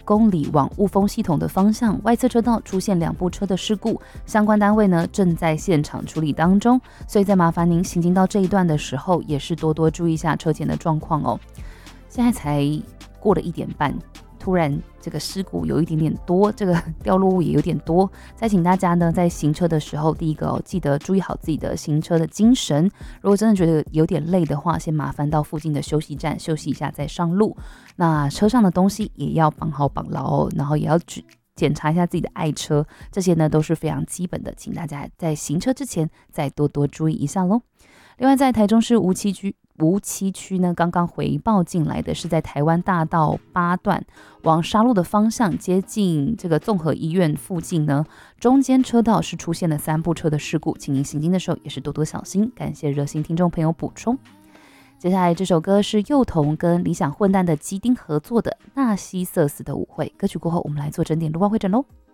公里往雾峰系统的方向外侧车道出现2部车的事故，相关单位呢正在现场处理当中，所以再麻烦您行经到这一段的时候，也是多多注意一下车前的状况哦。现在才过了1点半，突然这个尸骨有一点点多，这个掉落物也有点多，再请大家呢在行车的时候，第一个记得注意好自己的行车的精神，如果真的觉得有点累的话，先麻烦到附近的休息站休息一下再上路。那车上的东西也要绑好绑牢哦，然后也要检查一下自己的爱车，这些呢都是非常基本的，请大家在行车之前再多多注意一下咯。另外在台中市梧栖区呢，刚刚回报进来的是在台湾大道8段往沙鹿的方向，接近这个综合医院附近呢，中间车道是出现了3部车的事故，请您行经的时候也是多多小心。感谢热心听众朋友补充。接下来这首歌是幼童跟理想混蛋的基丁合作的《纳西瑟斯的舞会》，歌曲过后我们来做整点路况会诊咯。